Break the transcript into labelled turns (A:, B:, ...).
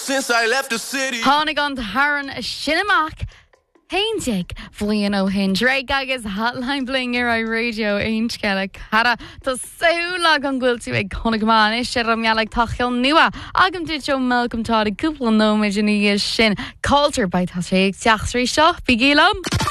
A: since I left the city.
B: Tháinig an Haran Sinamach. Haintig, Fleon O'Hinge, Ray Gaga's Hotline Bling ar radio Ainge Gala Cara, to Saula on Gwiltu a Conigman, Sheram Yalak Tachil Nua, Agam did show Malcolm Todd, a couple of no Shin, Culture by Tasha, Jaxri Shaw, Bigilum.